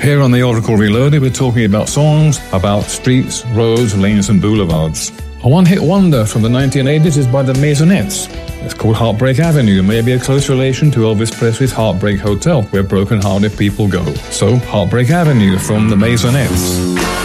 Here on the Oracle Reloaded, we're talking about songs about streets, roads, lanes and boulevards. A one-hit wonder from the 1980s is by the Maisonettes. It's called Heartbreak Avenue, and may be a close relation to Elvis Presley's Heartbreak Hotel, where broken-hearted people go. So, Heartbreak Avenue from the Maisonettes.